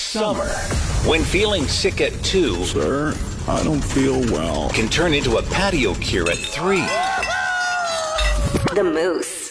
Summer, when feeling sick at 2, Sir, I don't feel well. can turn into a patio cure at 3. The Moose.